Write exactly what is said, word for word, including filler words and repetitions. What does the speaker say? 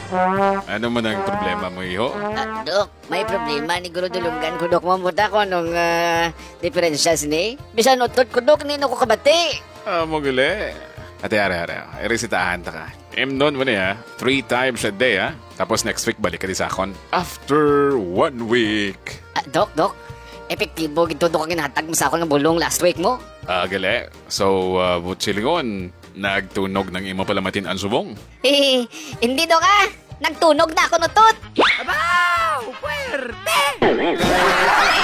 Ano man ang problema mo, iho? Ah, Dok, may problema ni Guru Dulungan ko, Dok. Mamuta ko nung uh, differentials ni. Bisan utot ko, Dok, nino ko kabati. Ah, mo gali. Ate, are, are. Iresitahan ta ka. Imnon mo niya, three times a day, ha? Tapos next week, balik ka di sa akon. After one week. Ah, Dok, Dok, epektibo ginto Dok ang ginatag mo sa ako ng bulong last week mo. Ah, gali. So, uh, butsilingon, nagtunog ng imo palamatin ang subong. Hehe, hindi, Dok, ah. Nagtunog na ako nutot. Abaw! Puwerte!